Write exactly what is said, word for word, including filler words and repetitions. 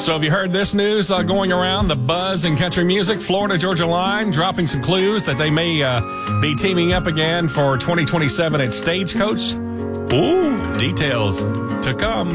So have you heard this news uh, going around? The buzz in country music, Florida Georgia Line dropping some clues that they may uh, be teaming up again for twenty twenty-seven at Stagecoach. Ooh, details to come.